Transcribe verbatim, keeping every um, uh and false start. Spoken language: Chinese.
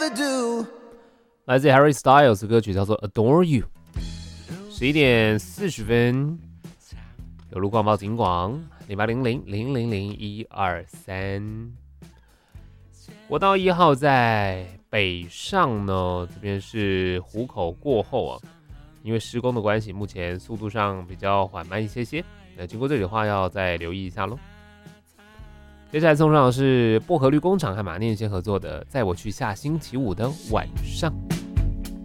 rather do。 来自 Harry Styles 的歌曲叫做 Adore You。十一点四十分，有路况报警广零八零零零零零一二三。国道一号在北上呢，这边是湖口过后啊，因为施工的关系，目前速度上比较缓慢一些些。那经过这里的话，要再留意一下喽。接下来送上的是薄荷绿工厂和马念先合作的《在我去下星期五的晚上》。